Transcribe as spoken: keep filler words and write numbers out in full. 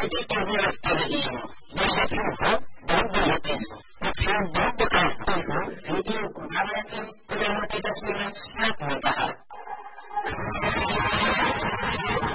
छोटी टीवी रखते रही हो या फिर हो बहुत बड़ी चीज हो तो फिर बहुत दुकान हो वीडियो को हमारे पूरे मोटी तस्वीर साथ में कहा